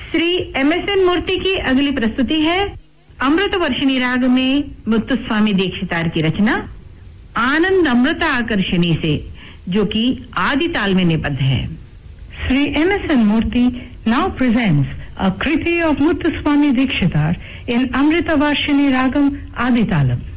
Shri MSN मूर्ति की अगली प्रस्तुति है अमृत वर्षिणी राग में मुत्तुस्वामी दीक्षितार की रचना आनंद अमृत आकर्षणी से, जो कि आदि ताल में निबद्ध है। Shri MSN Murthy now presents a kriti of Muthuswami Dikshitar in Amrita Varshini Ragam Aditalam.